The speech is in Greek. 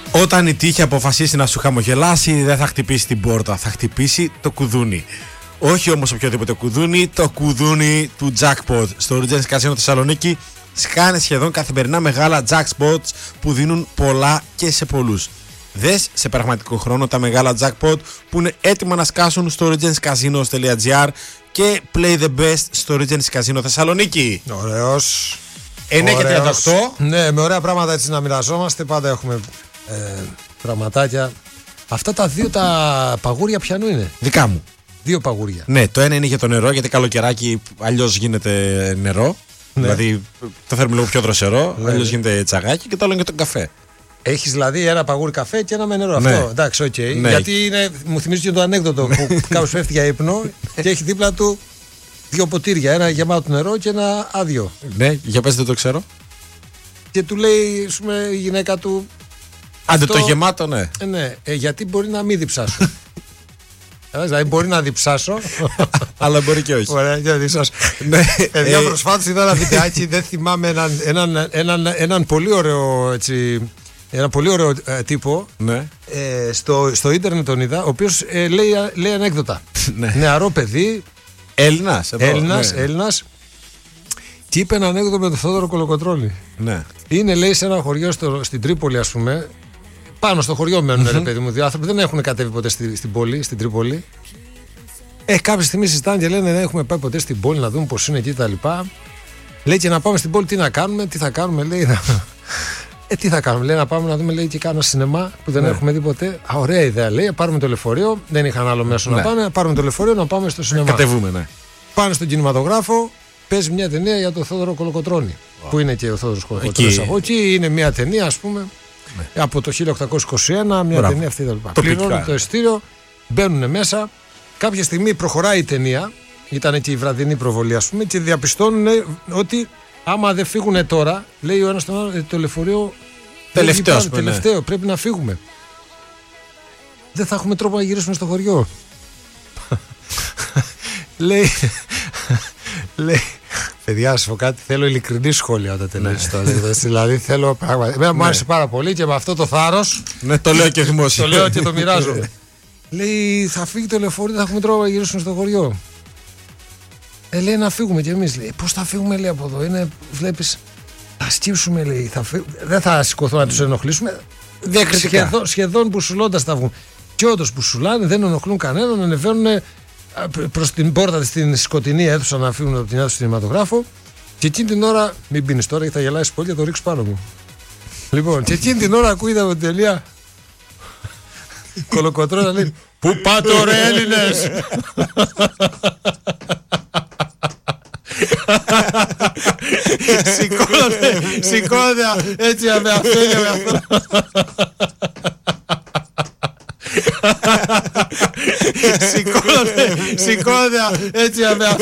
Όταν η τύχη αποφασίσει να σου χαμογελάσει, δεν θα χτυπήσει την πόρτα, θα χτυπήσει το κουδούνι. Όχι όμως οποιοδήποτε κουδούνι, το κουδούνι του Jackpot. Στο Regency Casino Θεσσαλονίκη σκάνε σχεδόν καθημερινά μεγάλα Jackpots που δίνουν πολλά και σε πολλούς. Δες σε πραγματικό χρόνο τα μεγάλα Jackpot που είναι έτοιμα να σκάσουν στο regencycasinos.gr και play the best στο Regency Casino Θεσσαλονίκη. Ωραίος. 9:38. Ναι, με ωραία πράγματα έτσι να μοιραζόμαστε. Πάντα έχουμε πραγματάκια. Αυτά τα δύο τα παγούρια ποιανού είναι? Δικά μου. 2 παγούρια. Ναι, το ένα είναι για το νερό, γιατί καλοκαιράκι αλλιώς γίνεται νερό. Ναι. Δηλαδή το θέλουμε λίγο πιο δροσερό, αλλιώς γίνεται τσαγάκι, και το άλλο είναι για τον καφέ. Έχεις δηλαδή ένα παγούρι καφέ και ένα με νερό. Ναι. Αυτό. Εντάξει, οκ. Okay. Ναι. Γιατί μου θυμίζει και το ανέκδοτο που κάποιος πέφτει για ύπνο και έχει δίπλα του 2 ποτήρια. Ένα γεμάτο νερό και ένα άδειο. Ναι, για πες, δεν το ξέρω. Και του λέει, ας πούμε, η γυναίκα του. Άντε αυτό... το γεμάτο, ναι. Ναι, γιατί μπορεί να μην διψάσω. Δηλαδή μπορεί να διψάσω, αλλά μπορεί και όχι. Ωραία, για διψάσω. Ναι. Προσφάτως είδα ένα βιντεάκι, δεν θυμάμαι, έναν πολύ ωραίο έτσι. Ένα πολύ ωραίο τύπο. Ναι. Στο ίντερνετ τον είδα, ο οποίος λέει ανέκδοτα. Ναι. Νεαρό παιδί. Έλληνας. Έλληνας. Και είπε ένα ανέκδοτο με τον Θόδωρο Κολοκοτρώνη. Ναι. Είναι, λέει, σε ένα χωριό στην Τρίπολη, ας πούμε. Πάνω στο χωριό μένουν, ρε παιδί μου, 2 άνθρωποι. Δεν έχουν κατέβει ποτέ στην πόλη, στην Τρίπολη. Κάποια στιγμή συζητάνε και λένε δεν έχουμε πάει ποτέ στην πόλη να δούμε πώς είναι εκεί τα λοιπά. Λέει, και να πάμε στην πόλη, τι να κάνουμε, τι θα κάνουμε, λέει. Τι θα κάνουμε, λέει, να πάμε να δούμε, λέει, και κάνα σινεμά που δεν έχουμε δει ποτέ. Ωραία ιδέα, λέει, πάρουμε το λεωφορείο. Δεν είχαν άλλο μέσο να πάνε. Πάρουμε το λεωφορείο να πάμε στο σινεμά. Κατεβούμε, ναι. Πάνε στον κινηματογράφο, παίζει μια ταινία για τον Θόδωρο Κολοκοτρώνη. Που είναι και ο Θόδωρος Κολοκοτρώνης. Εκεί είναι μια ταινία, ας πούμε, από το 1821, μια ταινία αυτή κτλ. Πληρώνουν το εισιτήριο, μπαίνουν μέσα. Κάποια στιγμή προχωράει η ταινία, ήταν και η βραδινή προβολή, ας πούμε, και διαπιστώνουν ότι άμα δεν φύγουν τώρα, λέει ο ένας τον άλλο, το λεωφορείο τελευταίο, πρέπει να φύγουμε. Δεν θα έχουμε τρόπο να γυρίσουμε στο χωριό. λέει, παιδιά, σου πω κάτι, θέλω ειλικρινή σχόλια όταν τελειώσει το. Δηλαδή θέλω πράγματα. Εμένα μου άρεσε πάρα πολύ και με αυτό το θάρρος. Ναι, το λέω και δημόσια. Το λέω και το μοιράζομαι. Λέει, θα φύγει το λεωφορείο, δεν θα έχουμε τρόπο να γυρίσουμε στο χωριό. Λέει, να φύγουμε κι εμείς. Πώς θα φύγουμε, λέει, από εδώ? Είναι, βλέπεις, θα σκύψουμε, λέει. Δεν θα σηκωθούμε να τους ενοχλήσουμε. Σχεδόν μπουσουλώντας θα βγουν. Και όντως μπουσουλάνε, δεν ενοχλούν κανέναν, ανεβαίνουν προς την πόρτα στην σκοτεινή αίθουσα να φύγουν από την αίθουσα του κινηματογράφου. Και εκείνη την ώρα, μην πίνεις τώρα γιατί θα γελάσεις πολύ και θα το ρίξεις πάνω μου. Λοιπόν, και εκείνη την ώρα ακούγεται από την τελεία Κολοκοτρώνη να λέει, πού πάτε, ρε Έλληνες? Σηκώνεται έτσι με αφέλεια, με αυτό. Σηκώνεται έτσι με